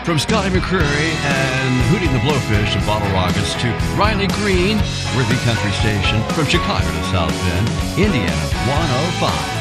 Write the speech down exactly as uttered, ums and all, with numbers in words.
From Scotty McCreery and Hootie the Blowfish of Bottle Rockets to Riley Green, Worthy Country Station, from Chicago to South Bend, Indiana one oh five.